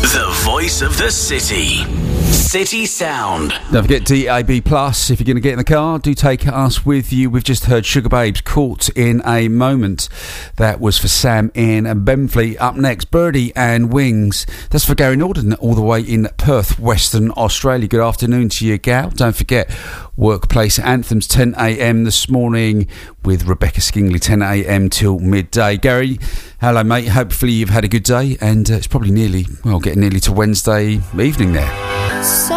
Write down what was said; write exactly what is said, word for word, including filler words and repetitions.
The voice of the city. City Sound. Don't forget D A B plus. If you're going to get in the car, do take us with you. We've just heard Sugar Babes, Caught in a Moment. That was for Sam in Benfleet. Up next, Birdie and Wings. That's for Gary Norden, all the way in Perth, Western Australia. Good afternoon to you, gal. Don't forget, Workplace Anthems, ten a.m. this morning with Rebecca Skingley, ten a.m. till midday. Gary, hello, mate. Hopefully you've had a good day, and uh, it's probably nearly, well, getting nearly to Wednesday evening there. So